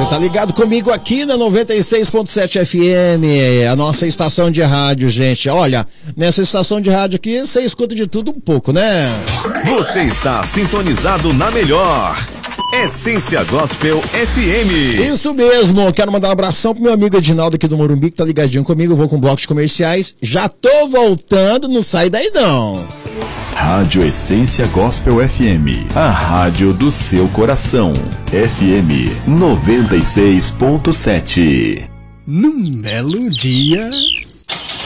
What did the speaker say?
Você tá ligado comigo aqui na 96.7 FM, a nossa estação de rádio, gente. Olha, nessa estação de rádio aqui você escuta de tudo um pouco, né? Você está sintonizado na melhor Essência Gospel FM. Isso mesmo, quero mandar um abração pro meu amigo Edinaldo aqui do Morumbi, que tá ligadinho comigo. Eu vou com bloco de comerciais, já tô voltando, não sai daí não. Rádio Essência Gospel FM, a rádio do seu coração. FM 96.7. Num belo dia,